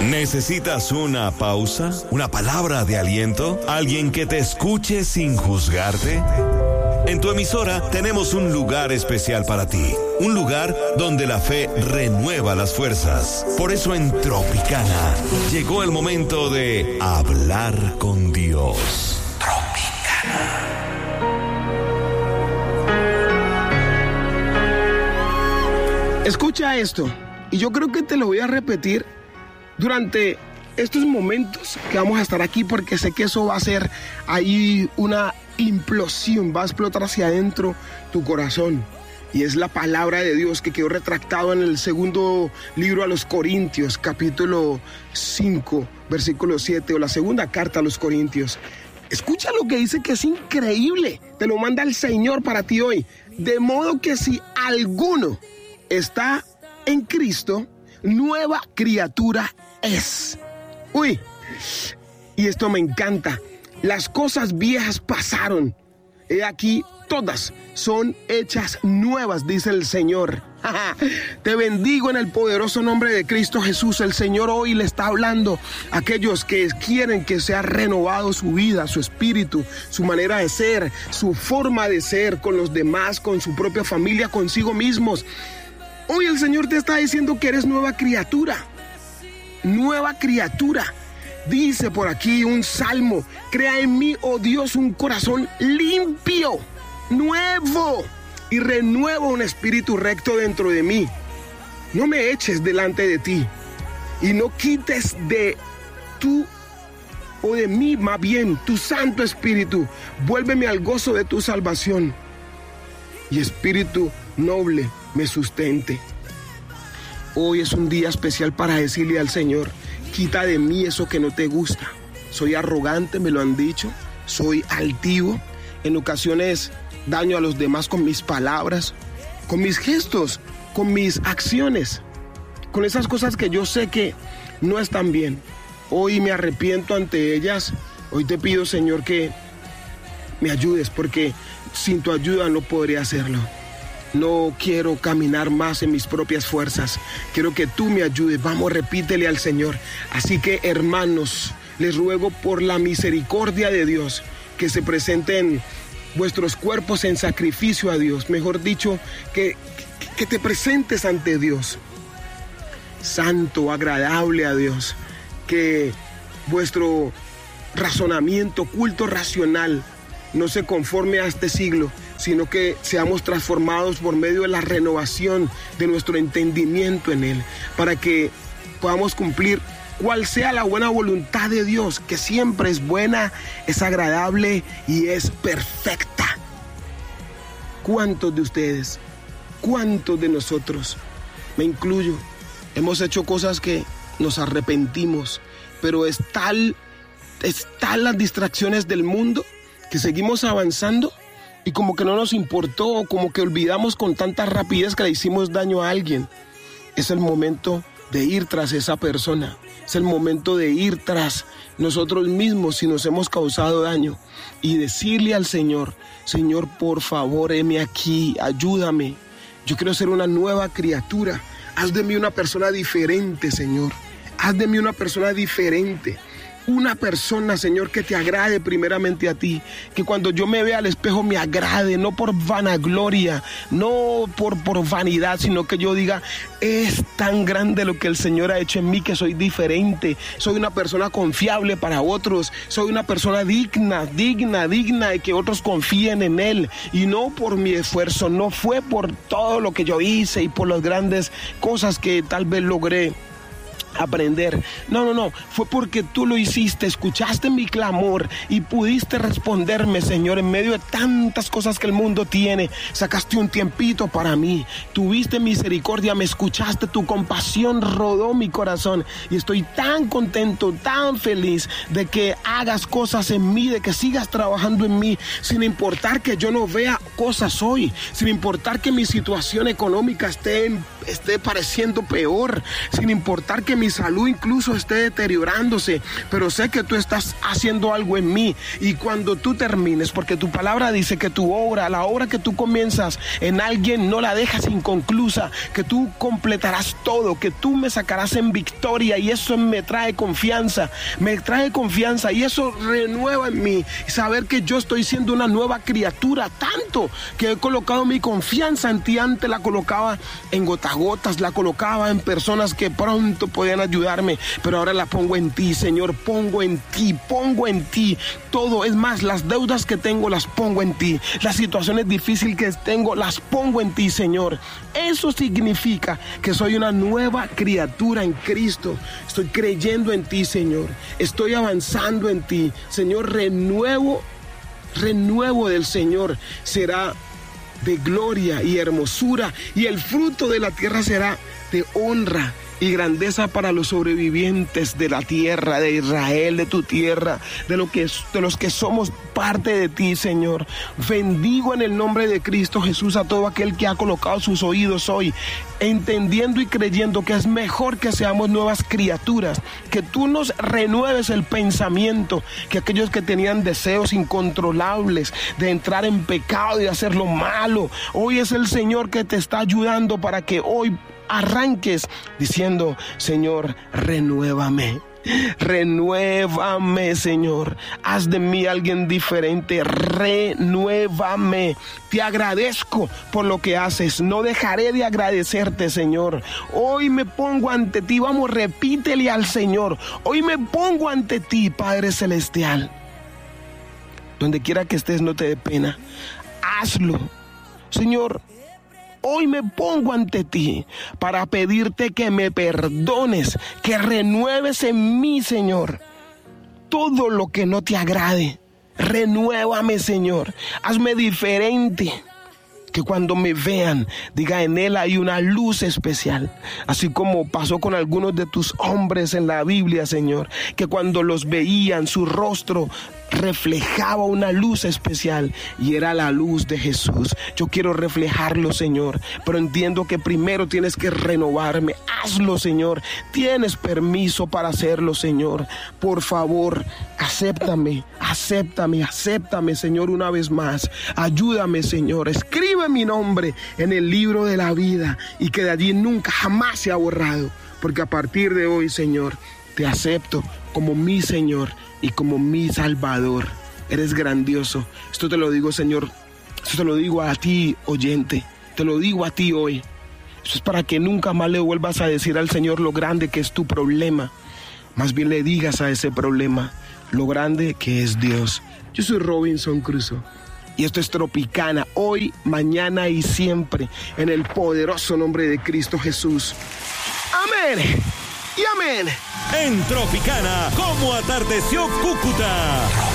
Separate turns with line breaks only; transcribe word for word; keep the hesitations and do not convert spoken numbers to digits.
¿Necesitas una pausa? ¿Una palabra de aliento? ¿Alguien que te escuche sin juzgarte? En tu emisora tenemos un lugar especial para ti. Un lugar donde la fe renueva las fuerzas. Por eso en Tropicana llegó el momento de hablar con Dios. Tropicana.
Escucha esto, y yo creo que te lo voy a repetir durante estos momentos que vamos a estar aquí, porque sé que eso va a ser ahí una implosión, va a explotar hacia adentro tu corazón. Y es la palabra de Dios que quedó retractado en el segundo libro a los Corintios, capítulo cinco, versículo siete, o la segunda carta a los Corintios. Escucha lo que dice, que es increíble. Te lo manda el Señor para ti hoy. De modo que si alguno está en Cristo, nueva criatura es. Uy, y esto me encanta. Las cosas viejas pasaron. He aquí, todas son hechas nuevas, dice el Señor. Te bendigo en el poderoso nombre de Cristo Jesús. El Señor hoy le está hablando a aquellos que quieren que sea renovado su vida, su espíritu, su manera de ser, su forma de ser con los demás, con su propia familia, consigo mismos. Hoy el Señor te está diciendo que eres nueva criatura. Nueva criatura. Dice por aquí un salmo: crea en mí, oh Dios, un corazón limpio, nuevo, y renueva un espíritu recto dentro de mí. No me eches delante de ti, y no quites de tú o de mí, más bien, tu Santo Espíritu. Vuélveme al gozo de tu salvación, y espíritu noble me sustente. Hoy es un día especial para decirle al Señor: quita de mí eso que no te gusta. Soy arrogante, me lo han dicho. Soy altivo. En ocasiones daño a los demás con mis palabras, con mis gestos, con mis acciones, con esas cosas que yo sé que no están bien. Hoy me arrepiento ante ellas. Hoy te pido, Señor, que me ayudes, porque sin tu ayuda no podría hacerlo. No quiero caminar más en mis propias fuerzas. Quiero que tú me ayudes. Vamos, repítele al Señor. Así que, hermanos, les ruego por la misericordia de Dios que se presenten vuestros cuerpos en sacrificio a Dios. Mejor dicho, que, que te presentes ante Dios. Santo, agradable a Dios. Que vuestro razonamiento, culto racional, no se conforme a este siglo, sino que seamos transformados por medio de la renovación de nuestro entendimiento en Él, para que podamos cumplir cual sea la buena voluntad de Dios, que siempre es buena, es agradable y es perfecta. ¿Cuántos de ustedes, cuántos de nosotros, me incluyo, hemos hecho cosas que nos arrepentimos, pero es tal, es tal las distracciones del mundo que seguimos avanzando y como que no nos importó, como que olvidamos con tanta rapidez que le hicimos daño a alguien? Es el momento de ir tras esa persona. Es el momento de ir tras nosotros mismos si nos hemos causado daño y decirle al Señor: Señor, por favor, heme aquí, ayúdame. Yo quiero ser una nueva criatura. Haz de mí una persona diferente, Señor. Haz de mí una persona diferente. Una persona, Señor, que te agrade primeramente a ti. Que cuando yo me vea al espejo me agrade, no por vanagloria, no por, por vanidad, sino que yo diga: es tan grande lo que el Señor ha hecho en mí que soy diferente. Soy una persona confiable para otros. Soy una persona digna, digna, digna de que otros confíen en Él. Y no por mi esfuerzo, no fue por todo lo que yo hice y por las grandes cosas que tal vez logré aprender. No, no, no. Fue porque tú lo hiciste, escuchaste mi clamor y pudiste responderme, Señor, en medio de tantas cosas que el mundo tiene. Sacaste un tiempito para mí. Tuviste misericordia, me escuchaste, tu compasión rodó mi corazón. Y estoy tan contento, tan feliz de que hagas cosas en mí, de que sigas trabajando en mí, sin importar que yo no vea cosas hoy, sin importar que mi situación económica esté, esté pareciendo peor, sin importar que mi salud incluso esté deteriorándose, pero sé que tú estás haciendo algo en mí, y cuando tú termines, porque tu palabra dice que tu obra, la obra que tú comienzas en alguien, no la dejas inconclusa, que tú completarás todo, que tú me sacarás en victoria, y eso me trae confianza, me trae confianza, y eso renueva en mí, saber que yo estoy siendo una nueva criatura, tanto que he colocado mi confianza en ti. Antes la colocaba en gotagotas, la colocaba en personas que pronto podían ayudarme, pero ahora la pongo en ti, Señor, pongo en ti, pongo en ti todo. Es más, las deudas que tengo las pongo en ti, las situaciones difíciles que tengo las pongo en ti, Señor. Eso significa que soy una nueva criatura en Cristo. Estoy creyendo en ti, Señor, estoy avanzando en ti, Señor. Renuevo Renuevo del Señor será de gloria y hermosura, y el fruto de la tierra será de honra y grandeza para los sobrevivientes de la tierra, de Israel, de tu tierra, de, lo que, de los que somos parte de ti, Señor. Bendigo en el nombre de Cristo Jesús a todo aquel que ha colocado sus oídos hoy, entendiendo y creyendo que es mejor que seamos nuevas criaturas, que tú nos renueves el pensamiento, que aquellos que tenían deseos incontrolables de entrar en pecado y de hacer lo malo, hoy es el Señor que te está ayudando para que hoy arranques diciendo: Señor, renuévame, renuévame, Señor, haz de mí alguien diferente, renuévame. Te agradezco por lo que haces, no dejaré de agradecerte, Señor. Hoy me pongo ante ti, vamos, repítele al Señor: hoy me pongo ante ti, Padre Celestial. Donde quiera que estés, no te dé pena, hazlo, Señor. Hoy me pongo ante ti para pedirte que me perdones, que renueves en mí, Señor, todo lo que no te agrade. Renuévame, Señor, hazme diferente, que cuando me vean, diga: en él hay una luz especial, así como pasó con algunos de tus hombres en la Biblia, Señor, que cuando los veían, su rostro reflejaba una luz especial, y era la luz de Jesús. Yo quiero reflejarlo, Señor, pero entiendo que primero tienes que renovarme. Hazlo, Señor, tienes permiso para hacerlo, Señor. Por favor, acéptame, acéptame, acéptame, Señor, una vez más. Ayúdame, Señor, escribe mi nombre en el libro de la vida, y que de allí nunca jamás se ha borrado, porque a partir de hoy, Señor, te acepto como mi Señor y como mi Salvador. Eres grandioso. Esto te lo digo, Señor, esto te lo digo a ti, oyente, te lo digo a ti hoy. Esto es para que nunca más le vuelvas a decir al Señor lo grande que es tu problema. Más bien le digas a ese problema lo grande que es Dios. Yo soy Robinson Crusoe, y esto es Tropicana, hoy, mañana y siempre, en el poderoso nombre de Cristo Jesús. Amén y amén.
En Tropicana, ¿cómo atardeció Cúcuta?